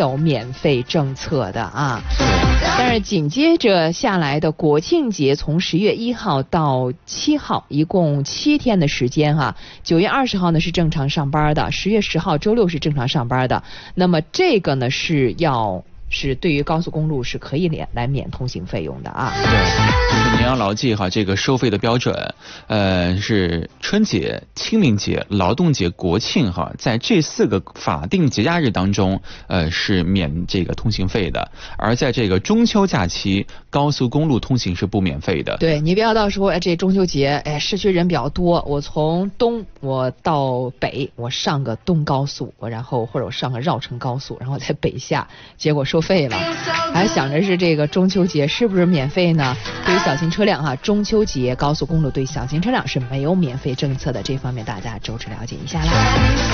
有免费政策的啊。但是紧接着下来的国庆节，从10月1号到7号，一共7天的时间哈。9月20号呢是正常上班的，10月10号周六是正常上班的。那么这个呢是对于高速公路是可以来免通行费用的啊。 对，就是您要牢记哈，这个收费的标准，是春节、清明节、劳动节、国庆哈，在这4个法定节假日当中，是免这个通行费的，而在这个中秋假期，高速公路通行是不免费的。 对，你不要到时候这中秋节市区人比较多，我从东我到北，我上个东高速，然后或者我上个绕城高速，然后再北下，结果收费了，还想着是这个中秋节是不是免费呢？对于小型车辆中秋节高速公路对小型车辆是没有免费政策的，这方面大家周知了解一下啦。